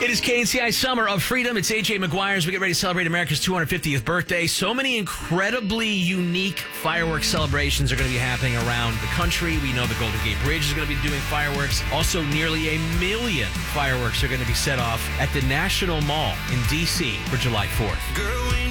It is KNCI Summer of Freedom. It's AJ McGuire as we get ready to celebrate America's 250th birthday. So many incredibly unique fireworks celebrations are going to be happening around the country. We know the Golden Gate Bridge is going to be doing fireworks. Also, nearly 1 million fireworks are going to be set off at the National Mall in D.C. for July 4th. Girl,